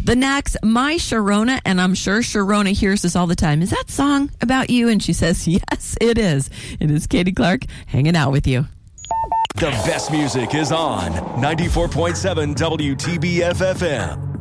The Knacks, My Sharona, and I'm sure Sharona hears this all the time. Is that song about you? And she says, yes, it is. It is Katie Clark hanging out with you. The best music is on 94.7 WTBF FM.